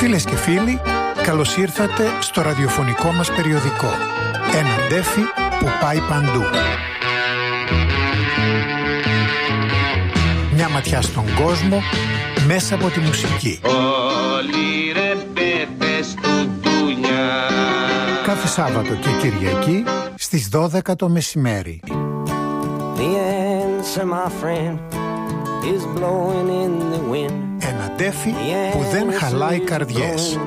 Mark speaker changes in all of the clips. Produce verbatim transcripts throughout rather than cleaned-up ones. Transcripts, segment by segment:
Speaker 1: Φίλες και φίλοι, καλώς ήρθατε στο ραδιοφωνικό μας περιοδικό. Ένα ντέφι που πάει παντού. Μια ματιά στον κόσμο μέσα από τη μουσική.
Speaker 2: Όλοι ρε πέπες του ντουνιά.
Speaker 1: Κάθε Σάββατο και Κυριακή στις δώδεκα το μεσημέρι.
Speaker 3: The answer, my friend, is blowing in the wind.
Speaker 1: Ένα ντέφι που δεν χαλάει καρδιές.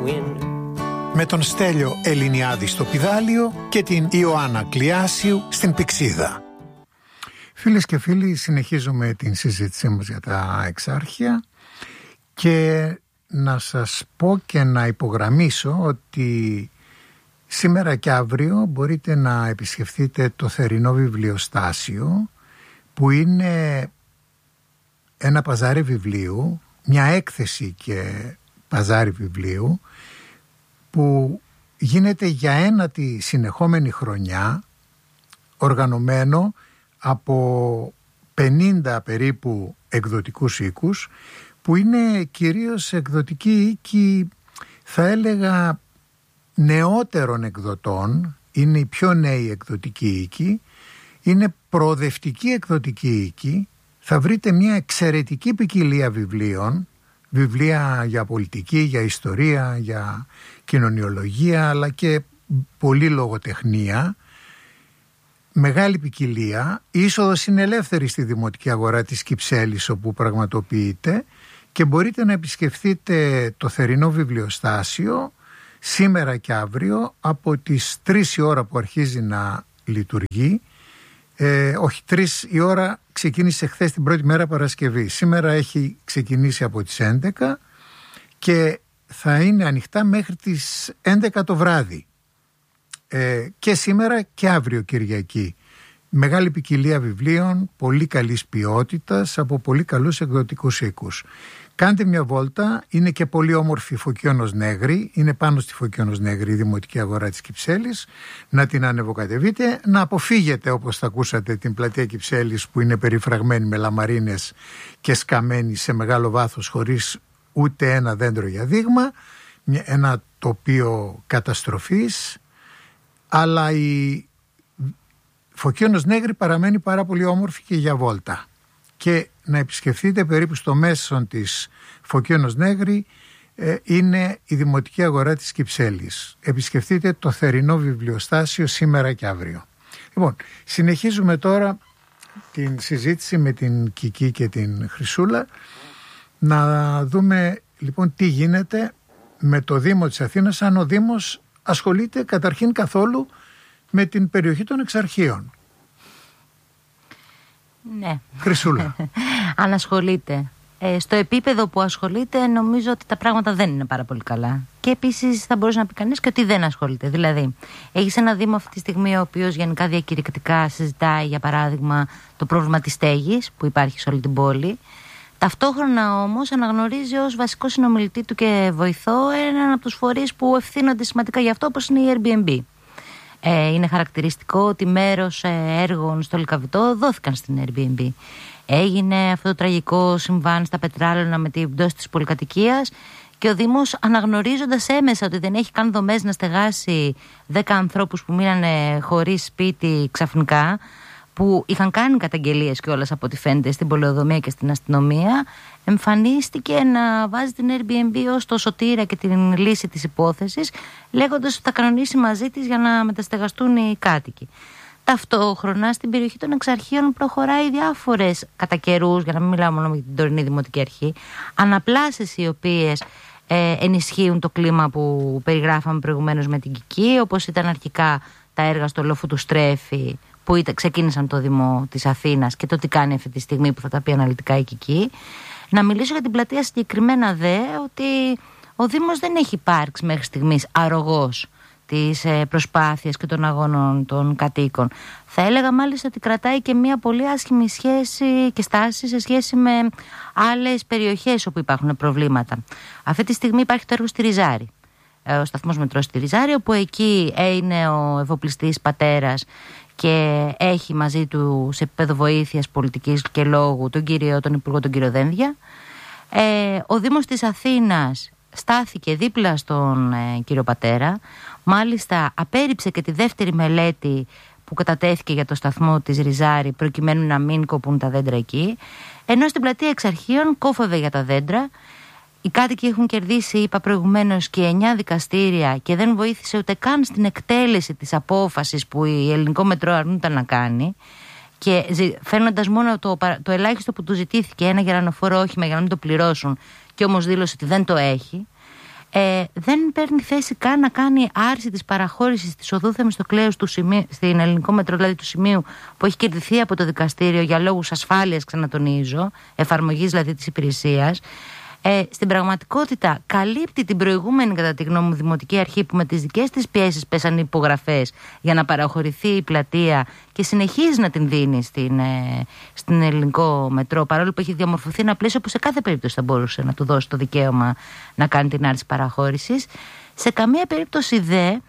Speaker 1: Με τον Στέλιο Ελληνιάδη στο πηδάλιο και την Ιωάννα Κλιάσιου στην πηξίδα. Φίλες και φίλοι, συνεχίζουμε την συζήτησή μας για τα εξάρχεια και να σας πω και να υπογραμμίσω ότι σήμερα και αύριο μπορείτε να επισκεφτείτε το θερινό βιβλιοστάσιο, που είναι ένα παζάρι βιβλίου, μια έκθεση και παζάρι βιβλίου που γίνεται για ένατη συνεχόμενη χρονιά, οργανωμένο από πενήντα περίπου εκδοτικούς οίκους, που είναι κυρίως εκδοτικοί οίκοι, θα έλεγα, νεότερων εκδοτών. Είναι οι πιο νέοι εκδοτικοί οίκοι, είναι προοδευτικοί εκδοτικοί οίκοι. Θα βρείτε μια εξαιρετική ποικιλία βιβλίων, βιβλία για πολιτική, για ιστορία, για κοινωνιολογία, αλλά και πολλή λογοτεχνία. Μεγάλη ποικιλία. Η είσοδος είναι ελεύθερη στη Δημοτική Αγορά της Κυψέλης, όπου πραγματοποιείται, και μπορείτε να επισκεφθείτε το θερινό βιβλιοστάσιο σήμερα και αύριο από τις τρεις η ώρα που αρχίζει να λειτουργεί. Ε, όχι, τρεις η ώρα ξεκίνησε χθες την πρώτη μέρα Παρασκευή. Σήμερα έχει ξεκινήσει από τις έντεκα και θα είναι ανοιχτά μέχρι τις έντεκα το βράδυ. Ε, και σήμερα και αύριο Κυριακή. Μεγάλη ποικιλία βιβλίων, πολύ καλής ποιότητας, από πολύ καλούς εκδοτικούς οίκους. Κάντε μια βόλτα, είναι και πολύ όμορφη η Φωκίωνος Νέγρη, είναι πάνω στη Φωκίωνος Νέγρη η Δημοτική Αγορά της Κυψέλης, να την ανεβοκατεβείτε, να αποφύγετε, όπως θα ακούσατε, την πλατεία Κυψέλης που είναι περιφραγμένη με λαμαρίνες και σκαμμένη σε μεγάλο βάθος χωρίς ούτε ένα δέντρο για δείγμα, ένα τοπίο καταστροφής, αλλά η Φωκίωνος Νέγρη παραμένει πάρα πολύ όμορφη και για βόλτα. Και να επισκεφτείτε περίπου στο μέσον της Φωκίωνος Νέγρη ε, είναι η Δημοτική Αγορά της Κυψέλης. Επισκεφτείτε το θερινό βιβλιοστάσιο σήμερα και αύριο. Λοιπόν, συνεχίζουμε τώρα την συζήτηση με την Κική και την Χρυσούλα, να δούμε λοιπόν τι γίνεται με το Δήμο της Αθήνας, αν ο Δήμος ασχολείται καταρχήν καθόλου με την περιοχή των εξαρχείων.
Speaker 4: Ναι.
Speaker 1: Χρυσούλα.
Speaker 4: Αν ασχολείται. Ε, στο επίπεδο που ασχολείται, νομίζω ότι τα πράγματα δεν είναι πάρα πολύ καλά. Και επίσης θα μπορούσε να πει κανείς και ότι δεν ασχολείται. Δηλαδή, έχεις ένα Δήμο αυτή τη στιγμή ο οποίος γενικά διακηρυκτικά συζητάει, για παράδειγμα, το πρόβλημα της στέγης που υπάρχει σε όλη την πόλη. Ταυτόχρονα όμως αναγνωρίζει ως βασικό συνομιλητή του και βοηθό έναν από τους φορείς που ευθύνονται σημαντικά γι' αυτό, όπως είναι η Airbnb. Ε, είναι χαρακτηριστικό ότι μέρος έργων στο Λυκαβητό δόθηκαν στην Airbnb. Έγινε αυτό το τραγικό συμβάν στα Πετράλαινα με την πτώση της πολυκατοικίας και ο Δήμος, αναγνωρίζοντας έμεσα ότι δεν έχει καν δομές να στεγάσει δέκα ανθρώπους που μείνανε χωρίς σπίτι ξαφνικά, που είχαν κάνει καταγγελίες κιόλας από ό,τι φαίνεται στην πολεοδομία και στην αστυνομία, εμφανίστηκε να βάζει την Airbnb ως το σωτήρα και την λύση της υπόθεσης, λέγοντας ότι θα κανονίσει μαζί της για να μεταστεγαστούν οι κάτοικοι. Ταυτόχρονα στην περιοχή των εξαρχείων προχωράει διάφορες κατά καιρούς, για να μην μιλάω μόνο για την τωρινή Δημοτική Αρχή, αναπλάσεις οι οποίες ε, ενισχύουν το κλίμα που περιγράφαμε προηγουμένως με την Κική, όπως ήταν αρχικά τα έργα στο λόφο του Στρέφη, που ήταν, ξεκίνησαν το Δήμο της Αθήνας, και το τι κάνει αυτή τη στιγμή, που θα τα πει αναλυτικά η Κική. Να μιλήσω για την πλατεία συγκεκριμένα δε, ότι ο Δήμος δεν έχει υπάρξει μέχρι στιγμής αρρωγός της προσπάθειας και των αγώνων των κατοίκων. Θα έλεγα μάλιστα ότι κρατάει και μια πολύ άσχημη σχέση και στάση σε σχέση με άλλες περιοχές όπου υπάρχουν προβλήματα. Αυτή τη στιγμή υπάρχει το έργο στη Ριζάρη, ο σταθμός μετρό στη Ριζάρη, όπου εκεί είναι ο εφοπλιστής πατέρας και έχει μαζί του σε επίπεδο βοήθειας πολιτικής και λόγου τον, κύριο, τον Υπουργό τον κύριο Δένδια. Ε, ο Δήμος της Αθήνας στάθηκε δίπλα στον ε, κύριο Πατέρα. Μάλιστα απέρριψε και τη δεύτερη μελέτη που κατατέθηκε για το σταθμό της Ριζάρη, προκειμένου να μην κοπούν τα δέντρα εκεί. Ενώ στην πλατεία Εξαρχείων κόφευε για τα δέντρα. Οι κάτοικοι έχουν κερδίσει, είπα προηγουμένως, και εννιά δικαστήρια και δεν βοήθησε ούτε καν στην εκτέλεση της απόφασης που η Ελληνικό Μετρό αρνούταν να κάνει. Και φέρνοντας μόνο το, το ελάχιστο που του ζητήθηκε, ένα γερανοφόρο όχημα για να μην το πληρώσουν, και όμως δήλωσε ότι δεν το έχει. Ε, δεν παίρνει θέση καν να κάνει άρση της παραχώρησης της οδού Θεμιστοκλέους του σημείου, στην Ελληνικό Μετρό, δηλαδή του σημείου που έχει κερδιθεί από το δικαστήριο για λόγους ασφάλειας, ξανατονίζω, εφαρμογής δηλαδή της υπηρεσίας. Ε, στην πραγματικότητα καλύπτει την προηγούμενη, κατά τη γνώμη μου, δημοτική αρχή που με τις δικές της πιέσεις πέσαν υπογραφές για να παραχωρηθεί η πλατεία και συνεχίζει να την δίνει στην, ε, στην Ελληνικό Μετρό, παρόλο που έχει διαμορφωθεί ένα πλαίσιο που σε κάθε περίπτωση θα μπορούσε να του δώσει το δικαίωμα να κάνει την άρση παραχώρησης. Σε καμία περίπτωση δε, ε,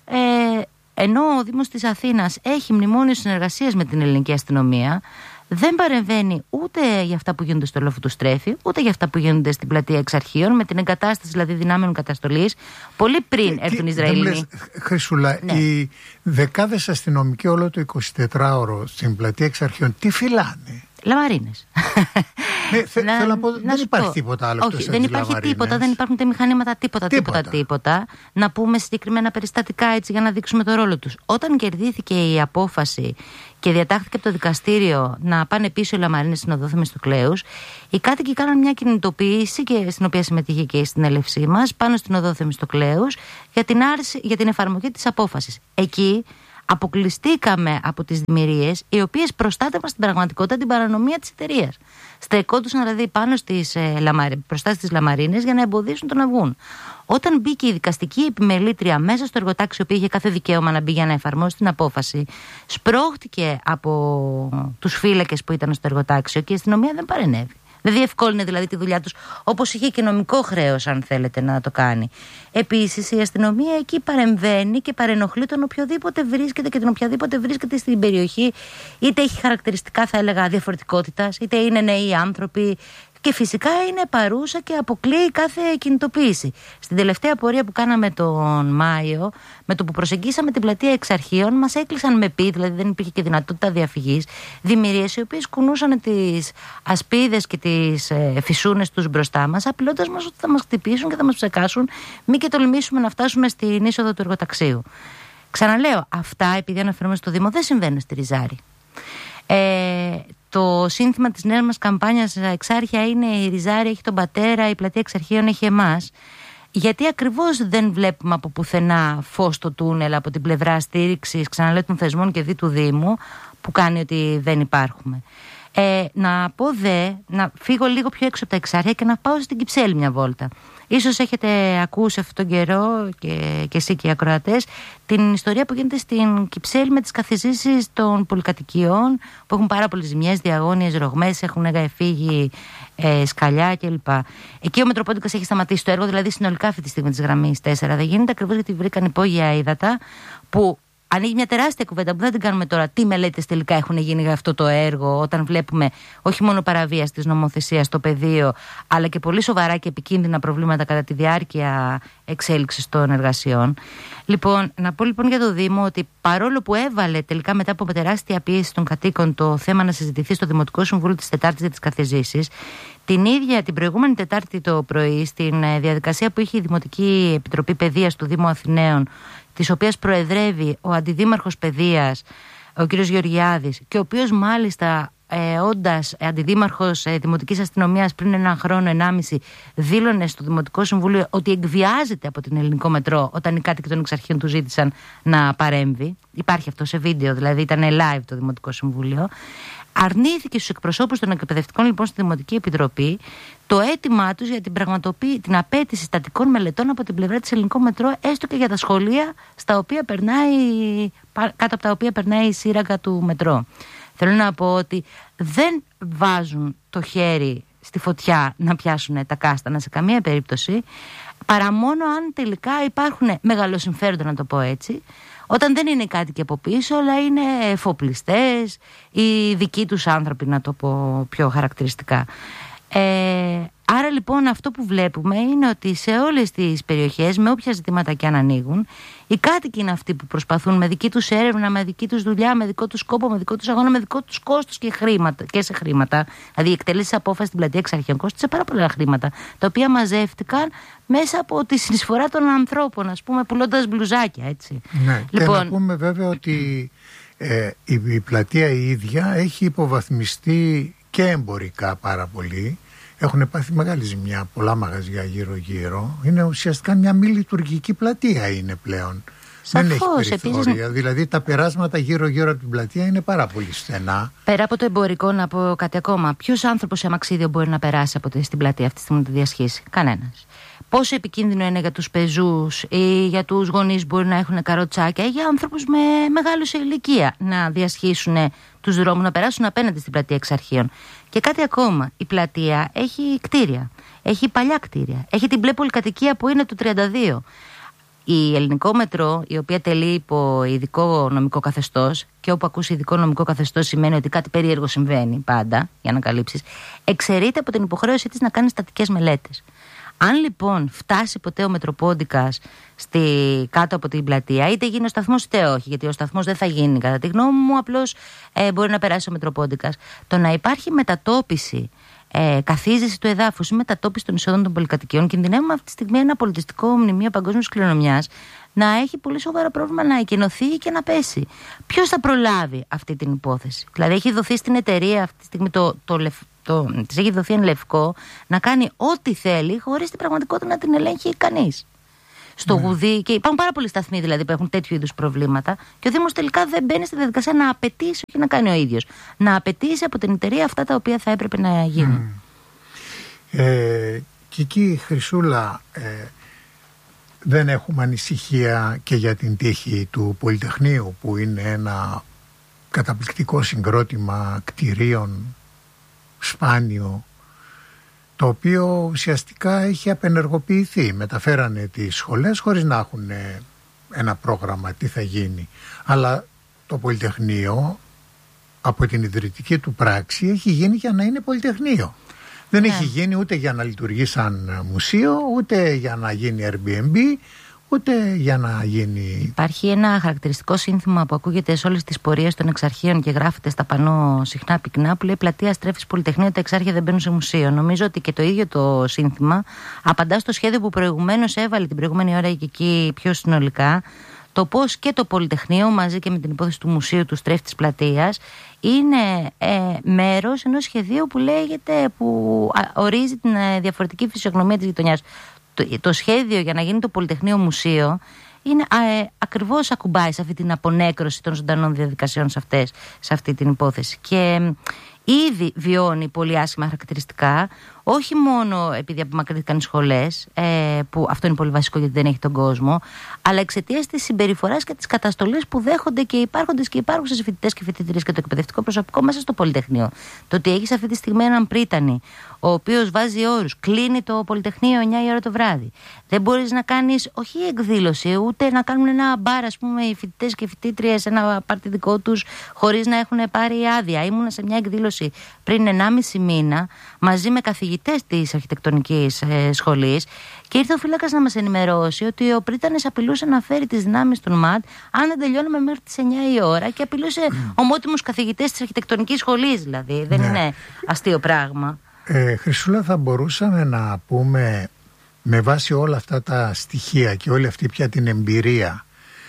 Speaker 4: ενώ ο Δήμος της Αθήνας έχει μνημόνιο συνεργασίας με την ελληνική αστυνομία, δεν παρεμβαίνει ούτε για αυτά που γίνονται στο λόφο του Στρέφη, ούτε για αυτά που γίνονται στην πλατεία Εξαρχείων, με την εγκατάσταση δηλαδή δυνάμεων καταστολής, πολύ πριν έρθουν οι Ισραηλοί.
Speaker 1: Χρυσούλα, ναι. Οι δεκάδες αστυνομικοί όλο το εικοσιτετράωρο στην πλατεία Εξαρχείων τι φυλάνε?
Speaker 4: Λαμαρίνες.
Speaker 1: Ναι, θε, να, θέλω να πω, να δεν υπάρχει πω. τίποτα άλλο.
Speaker 4: Όχι, δεν υπάρχει λαμαρίνες. τίποτα, δεν υπάρχουν μηχανήματα, τίποτα, τίποτα, τίποτα, τίποτα. Να πούμε συγκεκριμένα περιστατικά έτσι για να δείξουμε το ρόλο τους. Όταν κερδίθηκε η απόφαση και διατάχθηκε από το δικαστήριο να πάνε πίσω οι Λαμαρίνες στην οδό Θεμιστοκλέους, οι κάτοικοι κάναν μια κινητοποίηση, και στην οποία συμμετείχε και η συνέλευσή μας, πάνω στην οδό Θεμιστοκλέους για την, άρση, για την εφαρμογή της απόφασης. Εκεί αποκλειστήκαμε από τις δημιουργίες, οι οποίες προστάτευαν στην πραγματικότητα την παρανομία της εταιρείας. Στεκόντουσαν δηλαδή πάνω στις, ε, λαμαρι... μπροστά στις Λαμαρίνες για να εμποδίσουν το να βγουν. Όταν μπήκε η δικαστική επιμελήτρια μέσα στο εργοτάξιο, που είχε κάθε δικαίωμα να μπει για να εφαρμόσει την απόφαση, σπρώχτηκε από τους φύλακες που ήταν στο εργοτάξιο και η αστυνομία δεν παρενέβη. Δεν διευκόλυνε δηλαδή τη δουλειά τους, όπως είχε και νομικό χρέος, αν θέλετε, να το κάνει. Επίσης, η αστυνομία εκεί παρεμβαίνει και παρενοχλεί τον οποιοδήποτε βρίσκεται και την οποιαδήποτε βρίσκεται στην περιοχή, είτε έχει χαρακτηριστικά, θα έλεγα, διαφορετικότητας, είτε είναι νέοι άνθρωποι. Και φυσικά είναι παρούσα και αποκλείει κάθε κινητοποίηση. Στην τελευταία πορεία που κάναμε τον Μάιο, με το που προσεγγίσαμε την πλατεία Εξαρχείων, μας έκλεισαν με πι, δηλαδή δεν υπήρχε και δυνατότητα διαφυγής, δημιουργίες οι οποίες κουνούσαν τις ασπίδες και τις ε, φυσούνες τους μπροστά μας, απειλώντας μας ότι θα μας χτυπήσουν και θα μας ψεκάσουν, μη και τολμήσουμε να φτάσουμε στην είσοδο του εργοταξίου. Ξαναλέω, αυτά, επειδή αναφέρομαι στο Δήμο, δεν συμβαίνουν στη Ριζάρη. Ε, το σύνθημα της νέας μας καμπάνιας Εξάρχεια είναι η Ριζάρη έχει τον πατέρα, η πλατεία Εξαρχείων έχει εμάς. Γιατί ακριβώς δεν βλέπουμε από πουθενά φως στο τούνελ από την πλευρά στήριξης, ξαναλέω, των θεσμών και δι του Δήμου, που κάνει ότι δεν υπάρχουμε. Ε, να πω δε, να φύγω λίγο πιο έξω από τα Εξάρχεια και να πάω στην Κυψέλη μια βόλτα. Ίσως έχετε ακούσει αυτόν τον καιρό και, και εσύ και οι ακροατές την ιστορία που γίνεται στην Κυψέλη με τις καθιζήσεις των πολυκατοικιών που έχουν πάρα πολλές ζημιές, διαγώνιες, ρογμές, έχουν φύγει ε, σκαλιά κλπ. Εκεί ο Μετροπόντικας έχει σταματήσει το έργο, δηλαδή συνολικά αυτή τη στιγμή της γραμμής τέσσερα δεν γίνεται, ακριβώς γιατί βρήκαν υπόγεια ύδατα που ανοίγει μια τεράστια κουβέντα που δεν την κάνουμε τώρα. Τι μελέτες τελικά έχουν γίνει για αυτό το έργο, όταν βλέπουμε όχι μόνο παραβίαση της νομοθεσίας στο πεδίο, αλλά και πολύ σοβαρά και επικίνδυνα προβλήματα κατά τη διάρκεια εξέλιξης των εργασιών. Λοιπόν, να πω λοιπόν για το Δήμο ότι παρόλο που έβαλε τελικά μετά από τεράστια πίεση των κατοίκων το θέμα να συζητηθεί στο Δημοτικό Συμβούλιο της Τετάρτης για τις καθιζήσεις, την ίδια την προηγούμενη Τετάρτη το πρωί, στην διαδικασία που είχε η Δημοτική Επιτροπή Παιδείας του Δήμου Αθηναίων, της οποίας προεδρεύει ο Αντιδήμαρχος Παιδείας, ο κ. Γεωργιάδης, και ο οποίος μάλιστα ε, όντας Αντιδήμαρχος ε, Δημοτικής Αστυνομίας πριν ένα χρόνο, ενάμιση, δήλωνε στο Δημοτικό Συμβούλιο ότι εκβιάζεται από την Ελληνικό Μετρό όταν οι κάτοικοι των Εξαρχείων του ζήτησαν να παρέμβει. Υπάρχει αυτό σε βίντεο, δηλαδή ήταν live το Δημοτικό Συμβούλιο. Αρνήθηκε στους εκπροσώπους των εκπαιδευτικών λοιπόν στη Δημοτική Επιτροπή το αίτημά τους για την, την απέτηση στατικών μελετών από την πλευρά της Ελληνικού Μετρό, έστω και για τα σχολεία στα οποία περνάει, κάτω από τα οποία περνάει η σύραγγα του Μετρό. Θέλω να πω ότι δεν βάζουν το χέρι στη φωτιά να πιάσουν τα κάστανα σε καμία περίπτωση, παρά μόνο αν τελικά υπάρχουν μεγαλοσυμφέροντα, να το πω έτσι, όταν δεν είναι κάτοικοι από πίσω, αλλά είναι εφοπλιστές ή δικοί τους άνθρωποι, να το πω πιο χαρακτηριστικά. Ε, άρα λοιπόν αυτό που βλέπουμε είναι ότι σε όλες τις περιοχές, με όποια ζητήματα και αν ανοίγουν, οι κάτοικοι είναι αυτοί που προσπαθούν με δική τους έρευνα, με δική τους δουλειά, με δικό τους σκόπο, με δικό τους αγώνα, με δικό τους κόστος και, χρήματα, και σε χρήματα. Δηλαδή η εκτέλεση απόφαση στην πλατεία Εξαρχείων κόστησε πάρα πολλά χρήματα, τα οποία μαζεύτηκαν μέσα από τη συνεισφορά των ανθρώπων, ας πούμε, πουλώντας μπλουζάκια, έτσι.
Speaker 1: Ναι,
Speaker 4: λοιπόν,
Speaker 1: και να πούμε βέβαια ότι ε, η, η πλατεία η ίδια έχει υποβαθμιστεί και εμπορικά πάρα πολύ. Έχουν πάθει μεγάλη ζημιά, πολλά μαγαζιά γύρω-γύρω. Είναι ουσιαστικά μια μη λειτουργική πλατεία είναι πλέον.
Speaker 4: Σαφώς,
Speaker 1: δεν έχει περιθώρια.
Speaker 4: επίσης...
Speaker 1: Δηλαδή τα περάσματα γύρω-γύρω από την πλατεία είναι πάρα πολύ στενά.
Speaker 4: Πέρα από το εμπορικό, να πω κάτι ακόμα. Ποιος άνθρωπος σε αμαξίδιο μπορεί να περάσει από τη, στην πλατεία αυτή τη στιγμή να τη διασχίσει? Κανένας. Πόσο επικίνδυνο είναι για τους πεζούς ή για τους γονείς που μπορεί να έχουν καροτσάκια ή για άνθρωπους με μεγάλου σε ηλικία να διασχίσουν τους δρόμους, να περάσουν απέναντι στην πλατεία Εξαρχείων. Και κάτι ακόμα, η πλατεία έχει κτίρια, έχει παλιά κτίρια, έχει την μπλε πολυκατοικία που είναι του τριάντα δύο. Η Ελληνικό Μετρό, η οποία τελεί υπό ειδικό νομικό καθεστώς, και όπου ακούσει ειδικό νομικό καθεστώς σημαίνει ότι κάτι περίεργο συμβαίνει πάντα, για να καλύψεις, εξαιρείται από την υποχρέωσή της να κάνει στατικές μελέτες. Αν λοιπόν φτάσει ποτέ ο Μετροπόντικας στη, κάτω από την πλατεία, είτε γίνει ο σταθμός είτε όχι, γιατί ο σταθμός δεν θα γίνει κατά τη γνώμη μου, απλώς ε, μπορεί να περάσει ο Μετροπόντικας. Το να υπάρχει μετατόπιση, ε, καθίζηση του εδάφους ή μετατόπιση των εισόδων των πολυκατοικιών, κινδυνεύουμε αυτή τη στιγμή ένα πολιτιστικό μνημείο παγκόσμιας κληρονομιάς να έχει πολύ σοβαρό πρόβλημα να εκενωθεί και να πέσει. Ποιος θα προλάβει αυτή την υπόθεση? Δηλαδή, έχει δοθεί στην εταιρεία αυτή τη στιγμή το, το, το, το, της έχει δοθεί εν λευκό να κάνει ό,τι θέλει, χωρίς την πραγματικότητα να την ελέγχει κανείς. Στο ναι. Γουδί, και υπάρχουν πάρα πολλοί σταθμοί δηλαδή που έχουν τέτοιου είδους προβλήματα, και ο Δήμος τελικά δεν μπαίνει στη διαδικασία να απαιτήσει, όχι να κάνει ο ίδιος, να απαιτήσει από την εταιρεία αυτά τα οποία θα έπρεπε να γίνουν.
Speaker 1: Mm. Ε, και εκεί, Χρυσούλα, ε, δεν έχουμε ανησυχία και για την τύχη του Πολυτεχνείου, που είναι ένα καταπληκτικό συγκρότημα κτηρίων σπάνιο, το οποίο ουσιαστικά έχει απενεργοποιηθεί. Μεταφέρανε τις σχολές χωρίς να έχουν ένα πρόγραμμα τι θα γίνει. Αλλά το Πολυτεχνείο από την ιδρυτική του πράξη έχει γίνει για να είναι Πολυτεχνείο. Δεν ναι. έχει γίνει ούτε για να λειτουργεί σαν μουσείο, ούτε για να γίνει Airbnb, ούτε για να γίνει...
Speaker 4: Υπάρχει ένα χαρακτηριστικό σύνθημα που ακούγεται σε όλες τις πορείες των Εξαρχείων και γράφεται στα πανό συχνά πυκνά, που λέει «Πλατεία στρέφεις Πολυτεχνείο, τα Εξάρχεια δεν μπαίνουν σε μουσείο». Νομίζω ότι και το ίδιο το σύνθημα απαντά στο σχέδιο που προηγουμένως έβαλε την προηγούμενη ώρα και εκεί πιο συνολικά, το πώς και το Πολυτεχνείο μαζί και με την υπόθεση του μουσείου του στρέφει της πλατείας είναι ε, μέρος ενός σχεδίου που λέγεται, που ορίζει την ε, διαφορετική φυσιογνωμία της γειτονιάς. Το, το σχέδιο για να γίνει το Πολυτεχνείο μουσείο είναι ε, ακριβώς ακουμπάει σε αυτή την απονέκρωση των ζωντανών διαδικασιών σε, αυτές, σε αυτή την υπόθεση. Και ε, ήδη βιώνει πολύ άσχημα χαρακτηριστικά, όχι μόνο επειδή απομακρύνθηκαν οι σχολές, ε, που αυτό είναι πολύ βασικό γιατί δεν έχει τον κόσμο, αλλά εξαιτίας της συμπεριφοράς και της καταστολής που δέχονται και υπάρχοντες και υπάρχουσες φοιτητές και φοιτητρίες και το εκπαιδευτικό προσωπικό μέσα στο Πολυτεχνείο. Το ότι έχεις αυτή τη στιγμή έναν πρίτανη, ο οποίος βάζει όρους, κλείνει το Πολυτεχνείο εννιά η ώρα το βράδυ. Δεν μπορείς να κάνεις, όχι εκδήλωση, ούτε να κάνουν ένα μπαρ, ας πούμε, οι φοιτητές και οι φοιτήτριες, ένα πάρτι δικό τους, χωρίς να έχουν πάρει άδεια. Ήμουνα σε μια εκδήλωση πριν ενάμιση μήνα, μαζί με καθηγητές της αρχιτεκτονικής ε, σχολής, και ήρθε ο φύλακας να μας ενημερώσει ότι ο πρίτανης απειλούσε να φέρει τις δυνάμεις των ΜΑΤ αν δεν τελειώνουμε μέχρι τις εννιά η ώρα, και απειλούσε ομότιμους καθηγητές της αρχιτεκτονικής σχολής, δηλαδή. Δεν ναι. είναι αστείο πράγμα.
Speaker 1: Ε, Χρυσούλα, θα μπορούσαμε να πούμε, με βάση όλα αυτά τα στοιχεία και όλη αυτή πια την εμπειρία,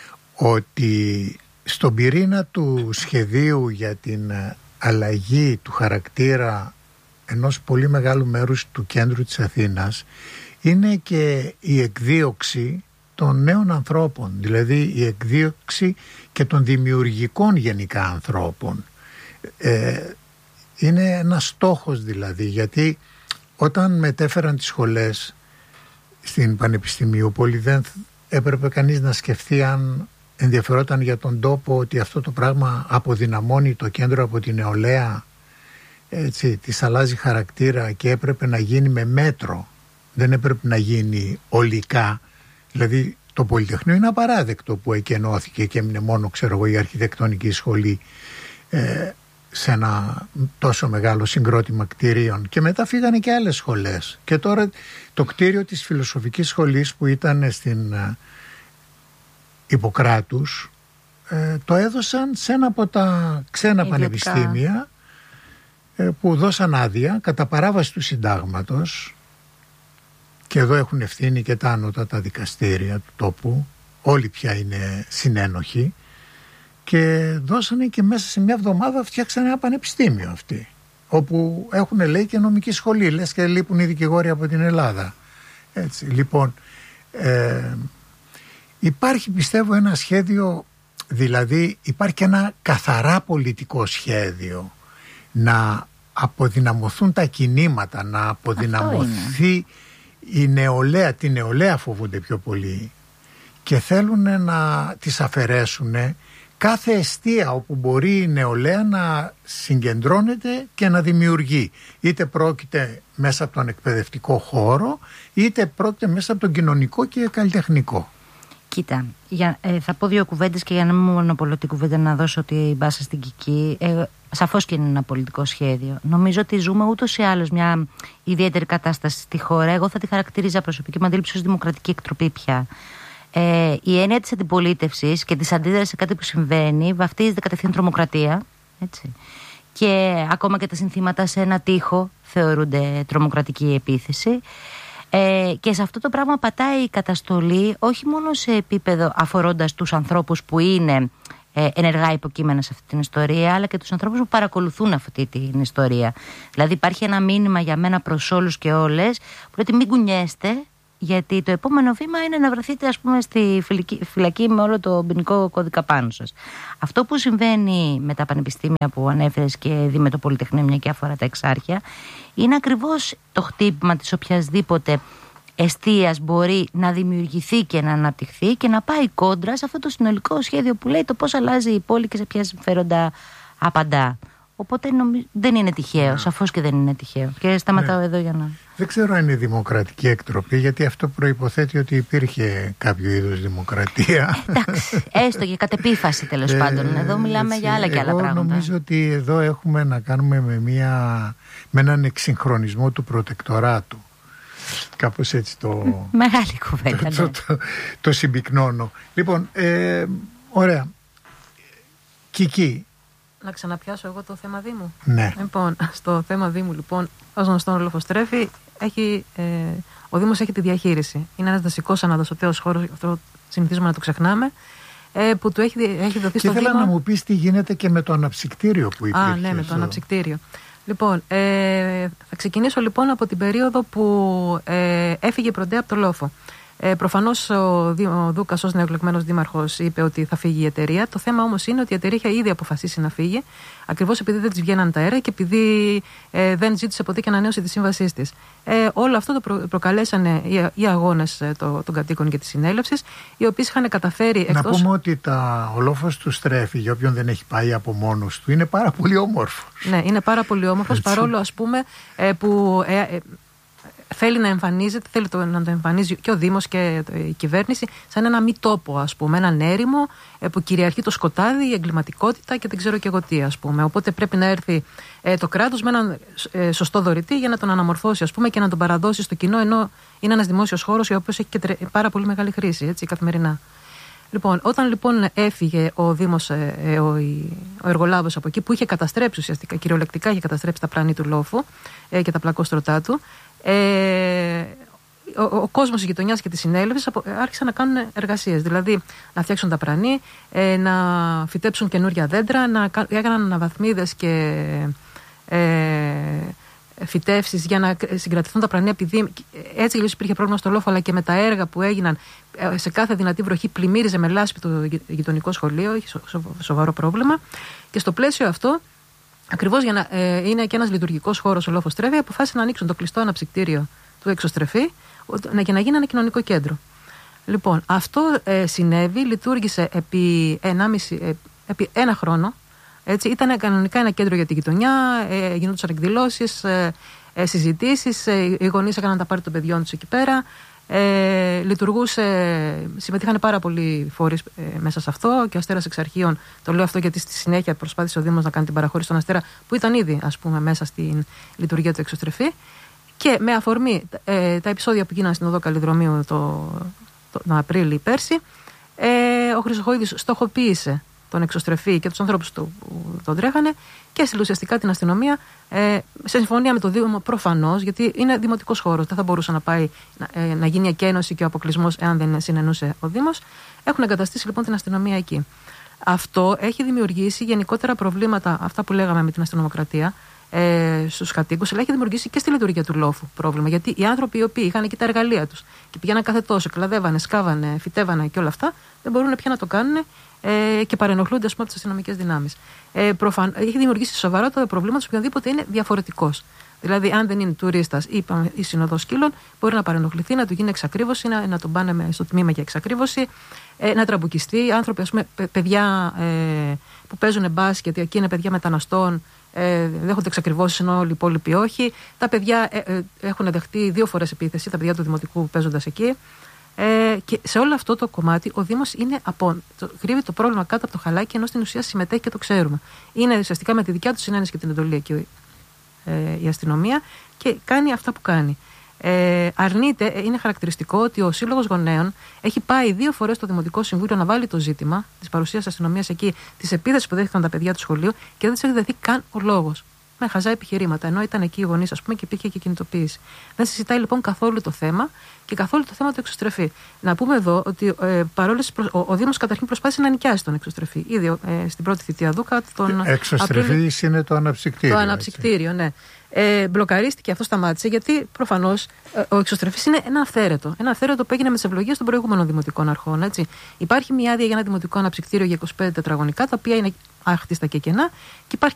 Speaker 1: ότι στον πυρήνα του σχεδίου για την αλλαγή του χαρακτήρα ενός πολύ μεγάλου μέρους του κέντρου της Αθήνας είναι και η εκδίωξη των νέων ανθρώπων, δηλαδή η εκδίωξη και των δημιουργικών γενικά ανθρώπων. Ε, είναι ένας στόχος δηλαδή, γιατί όταν μετέφεραν τις σχολές στην Πανεπιστημιούπολη δεν έπρεπε κανείς να σκεφτεί αν ενδιαφερόταν για τον τόπο, ότι αυτό το πράγμα αποδυναμώνει το κέντρο από την νεολαία, έτσι, της αλλάζει χαρακτήρα και έπρεπε να γίνει με μέτρο, δεν έπρεπε να γίνει ολικά. Δηλαδή το Πολυτεχνείο είναι απαράδεκτο που εκενώθηκε και έμεινε μόνο, ξέρω εγώ, η αρχιτεκτονική σχολή. Ε, σε ένα τόσο μεγάλο συγκρότημα κτηρίων, και μετά φύγανε και άλλες σχολές, και τώρα το κτίριο της Φιλοσοφικής Σχολής που ήταν στην Ιπποκράτους ε, το έδωσαν σε ένα από τα ξένα ιδιωτικά πανεπιστήμια ε, που δώσαν άδεια κατά παράβαση του συντάγματος, και εδώ έχουν ευθύνη και τα ανώτατα δικαστήρια του τόπου, όλοι πια είναι συνένοχοι, και δώσανε και μέσα σε μια εβδομάδα φτιάξανε ένα πανεπιστήμιο αυτοί, όπου έχουν, λέει, και νομική σχολή, λες και λείπουν οι δικηγόροι από την Ελλάδα. Έτσι, λοιπόν, ε, υπάρχει, πιστεύω, ένα σχέδιο, δηλαδή υπάρχει και ένα καθαρά πολιτικό σχέδιο να αποδυναμωθούν τα κινήματα, να αποδυναμωθεί η νεολαία, τη νεολαία φοβούνται πιο πολύ και θέλουν να τις αφαιρέσουν κάθε εστία όπου μπορεί η νεολαία να συγκεντρώνεται και να δημιουργεί. Είτε πρόκειται μέσα από τον εκπαιδευτικό χώρο, είτε πρόκειται μέσα από τον κοινωνικό και καλλιτεχνικό.
Speaker 4: Κοίτα, για, ε, θα πω δύο κουβέντες, και για να μην μονοπολώ την κουβέντα να δώσω τη μπάσα στην Κική. Ε, σαφώς και είναι ένα πολιτικό σχέδιο. Νομίζω ότι ζούμε ούτως ή άλλως μια ιδιαίτερη κατάσταση στη χώρα. Εγώ θα τη χαρακτηρίζα προσωπική μου αντίληψη ως δημοκρατική εκτροπή πια. Ε, η έννοια της αντιπολίτευσης και της αντίδρασης σε κάτι που συμβαίνει βαφτίζεται κατευθείαν τρομοκρατία. Έτσι. Και ακόμα και τα συνθήματα σε ένα τοίχο θεωρούνται τρομοκρατική επίθεση. Ε, και σε αυτό το πράγμα πατάει η καταστολή όχι μόνο σε επίπεδο αφορώντας τους ανθρώπους που είναι ε, ενεργά υποκείμενα σε αυτή την ιστορία, αλλά και τους ανθρώπους που παρακολουθούν αυτή την ιστορία. Δηλαδή υπάρχει ένα μήνυμα για μένα προς όλους και όλες που λέει ότι μην κουνιέστε, γιατί το επόμενο βήμα είναι να βρεθείτε, ας πούμε, στη φυλακή, φυλακή με όλο το ποινικό κώδικα πάνω σας. Αυτό που συμβαίνει με τα πανεπιστήμια που ανέφερες και δει με το Πολυτεχνείο, μια και αφορά τα εξάρχεια, είναι ακριβώς το χτύπημα της οποιασδήποτε εστίας μπορεί να δημιουργηθεί και να αναπτυχθεί και να πάει κόντρα σε αυτό το συνολικό σχέδιο που λέει το πώς αλλάζει η πόλη και σε ποια συμφέροντα απαντά. Οπότε νομι... δεν είναι τυχαίο, ναι. Σαφώς και δεν είναι τυχαίο. Και σταματάω, ναι, εδώ για να...
Speaker 1: Δεν ξέρω αν είναι δημοκρατική εκτροπή, γιατί αυτό προϋποθέτει ότι υπήρχε κάποιο είδους δημοκρατία.
Speaker 4: Εντάξει, έστω και κατ' επίφαση τέλος ε, πάντων. Εδώ μιλάμε έτσι, για άλλα και άλλα
Speaker 1: εγώ
Speaker 4: πράγματα.
Speaker 1: Νομίζω ότι εδώ έχουμε να κάνουμε με, μια, με έναν εξυγχρονισμό του προτεκτοράτου. Κάπως έτσι το...
Speaker 4: Μεγάλη κουβέντα.
Speaker 1: Το, το, το, το συμπυκνώνω. Λοιπόν, ε, ωραία. Κική.
Speaker 5: Να ξαναπιάσω εγώ το θέμα Δήμου.
Speaker 1: Ναι.
Speaker 5: Λοιπόν, στο θέμα Δήμου, λοιπόν, ως γνωστόν ο Λοφοστρέφη, έχει, ε, ο Δήμος έχει τη διαχείριση. Είναι ένας δασικός αναδοσωτέος χώρος, αυτό συνηθίζουμε να το ξεχνάμε, ε, που του έχει, έχει δοθεί
Speaker 1: και
Speaker 5: στο Δήμο. Και
Speaker 1: ήθελα να μου πεις τι γίνεται και με το αναψυκτήριο που υπήρχε.
Speaker 5: Α, ναι, με το αναψυκτήριο. Λοιπόν, ε, θα ξεκινήσω λοιπόν από την περίοδο που ε, έφυγε η Προντέα από το Λόφο. Ε, προφανώς ο, ο Δούκας ως νεοεκλεγμένος δήμαρχος είπε ότι θα φύγει η εταιρεία. Το θέμα όμως είναι ότι η εταιρεία είχε ήδη αποφασίσει να φύγει, ακριβώς επειδή δεν της βγαίναν τα αέρα και επειδή ε, δεν ζήτησε ποτέ και ανανέωση της σύμβασής της. Ε, όλο αυτό το προ, προκαλέσανε οι, οι αγώνες ε, το, των κατοίκων και της συνέλευσης, οι οποίοι είχαν καταφέρει. Εκτός...
Speaker 1: Να πούμε ότι τα, ο Λόφος του Στρέφη, για όποιον δεν έχει πάει από μόνος του, είναι πάρα πολύ όμορφος.
Speaker 5: Ναι, είναι πάρα πολύ όμορφος, παρόλο ας πούμε ε, που. Ε, ε, θέλει να εμφανίζεται, θέλει το, να το εμφανίζει και ο Δήμος και η κυβέρνηση σαν ένα μη τόπο, ας πούμε, έναν έρημο ε, που κυριαρχεί το σκοτάδι, η εγκληματικότητα και δεν ξέρω και εγώ τι, ας πούμε. Οπότε πρέπει να έρθει ε, το κράτος με έναν ε, σωστό δωρητή για να τον αναμορφώσει, ας πούμε, και να τον παραδώσει στο κοινό, ενώ είναι ένας δημόσιος χώρος ο οποίος έχει και τρε, πάρα πολύ μεγάλη χρήση, έτσι, καθημερινά. Λοιπόν, όταν λοιπόν έφυγε ο Δήμος, ε, ο, ο εργολάβος από εκεί, που είχε καταστρέψει ουσιαστικά, κυριολεκτικά είχε καταστρέψει τα πλάνη του Λόφου ε, και τα πλακόστρωτά του, Ε, ο, ο κόσμος της γειτονιάς και της συνέλευσης άρχισαν να κάνουν εργασίες. Δηλαδή να φτιάξουν τα πρανή, ε, να φυτέψουν καινούρια δέντρα, να έκαναν αναβαθμίδες και ε, φυτεύσεις για να συγκρατηθούν τα πρανή, επειδή έτσι λίγο υπήρχε πρόβλημα στο Λόφο, αλλά και με τα έργα που έγιναν σε κάθε δυνατή βροχή πλημμύριζε με λάσπη το γειτονικό σχολείο, είχε σο, σο, σοβαρό πρόβλημα. Και στο πλαίσιο αυτό, ακριβώς για να ε, είναι και ένας λειτουργικός χώρος ο Λόφος Στρέφη, αποφάσισαν να ανοίξουν το κλειστό αναψυκτήριο του Εξωστρεφή και να γίνει ένα κοινωνικό κέντρο. Λοιπόν, αυτό ε, συνέβη, λειτουργήσε επί, ενάμιση, ε, επί ένα χρόνο. Έτσι, ήταν κανονικά ένα κέντρο για τη γειτονιά, ε, γινόντουσαν εκδηλώσεις, ε, ε, συζητήσεις, ε, οι γονείς έκαναν τα πάρτι των παιδιών τους εκεί πέρα. Ε, λειτουργούσε, συμμετείχαν πάρα πολλοί φορείς ε, μέσα σε αυτό και ο Αστέρας Εξαρχείων, το λέω αυτό γιατί στη συνέχεια προσπάθησε ο Δήμος να κάνει την παραχώρηση στον Αστέρα που ήταν ήδη ας πούμε μέσα στην λειτουργία του εξωστρεφή, και με αφορμή ε, τα επεισόδια που γίνανε στην οδό Καλλιδρομίου το, το, τον Απρίλιο πέρσι, ε, ο Χρυσοχοΐδης στοχοποίησε τον εξωστρεφή και τους ανθρώπους που τον τρέχανε και έστειλε ουσιαστικά την αστυνομία ε, σε συμφωνία με το Δήμο προφανώς, γιατί είναι δημοτικός χώρος, δεν θα μπορούσε να πάει να, ε, να γίνει ακένωση και ο αποκλεισμός εάν δεν συνενούσε ο Δήμος. Έχουν εγκαταστήσει λοιπόν την αστυνομία εκεί. Αυτό έχει δημιουργήσει γενικότερα προβλήματα, αυτά που λέγαμε με την αστυνομοκρατία, ε, στους κατοίκους, αλλά έχει δημιουργήσει και στη λειτουργία του λόφου πρόβλημα. Γιατί οι άνθρωποι οι οποίοι είχαν εκεί τα εργαλεία τους και πηγαίναν κάθε τόσο, κλαδεύανε, σκάβανε, φυτέβανε και όλα αυτά, δεν μπορούν πια να το κάνουν ε, και παρενοχλούνται ας πούμε, από τις αστυνομικές δυνάμεις. Ε, προφαν... Έχει δημιουργήσει σοβαρότατα προβλήματα σε οποιονδήποτε είναι διαφορετικός. Δηλαδή, αν δεν είναι τουρίστας ή, ή συνοδός σκύλων, μπορεί να παρενοχληθεί, να του γίνει εξακρίβωση, να, να τον πάνε στο τμήμα για εξακρίβωση, ε, να τραμπουκιστεί. Άνθρωποι, ας πούμε, παιδιά ε, που παίζουν μπάσκετ, εκεί είναι παιδιά μεταναστών, ε, δέχονται εξακριβώσεις ενώ όλοι οι υπόλοιποι όχι. Τα παιδιά ε, ε, έχουν δεχτεί δύο φορές επίθεση, τα παιδιά του Δημοτικού παίζοντας εκεί. Ε, και σε όλο αυτό το κομμάτι ο Δήμος είναι από, το, κρύβει το πρόβλημα κάτω από το χαλάκι, ενώ στην ουσία συμμετέχει και το ξέρουμε. Είναι ουσιαστικά με τη δικιά του συνένεση και την εντολή εκεί ε, η αστυνομία και κάνει αυτά που κάνει. Ε, αρνείται, είναι χαρακτηριστικό ότι ο Σύλλογος Γονέων έχει πάει δύο φορές στο Δημοτικό Συμβούλιο να βάλει το ζήτημα της παρουσίας αστυνομίας εκεί, της επίθεσης που δέχτηκαν τα παιδιά του σχολείου και δεν της έχει δεθεί καν ο λόγος. Με χαζά επιχειρήματα, ενώ ήταν εκεί οι γονείς, ας πούμε, και υπήρχε και κινητοποίηση. Δεν συζητάει λοιπόν καθόλου το θέμα και καθόλου το θέμα του εξωστρεφή. Να πούμε εδώ ότι ε, παρόλες προ... ο, ο Δήμος καταρχήν προσπάθησε να νοικιάσει τον εξωστρεφή. Ήδη ε, στην πρώτη θητεία Δούκα. Τον
Speaker 1: εξωστρεφή είναι το αναψυκτήριο.
Speaker 5: Το αναψυκτήριο, ναι. Ε, μπλοκαρίστηκε, αυτό σταμάτησε, γιατί προφανώς ε, ο εξωστρεφής είναι ένα αυθαίρετο. Ένα αυθαίρετο που έγινε με τις ευλογίες των προηγούμενων δημοτικών αρχών. Έτσι. Υπάρχει μια άδεια για ένα δημοτικό αναψυκτήριο για είκοσι πέντε τετραγωνικά, τα οποία είναι άχτιστα και κενά, και υπάρχει